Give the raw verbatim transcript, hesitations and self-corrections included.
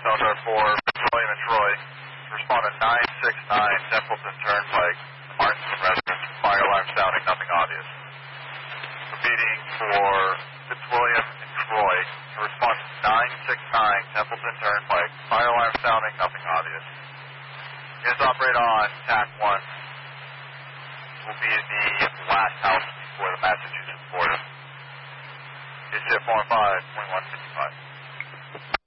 Delta for William and Troy. Respond to nine six nine Templeton Turnpike, Martinson residence. Fire alarm sounding, nothing obvious. Repeating for Fitzwilliam and Troy. Respond to nine six nine Templeton Turnpike. Fire alarm sounding, nothing obvious. Units operate on T A C one. Will be the last house before the Massachusetts border. It's four and five, twenty-one fifty-five.